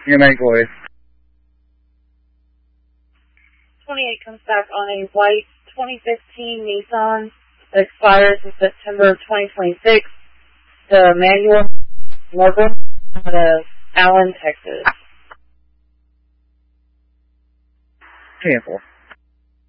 Good night, Chloe. 28 comes back on a white 2015 Nissan that expires in September of 2026. The manual logo out of Allen, Texas. Cancel.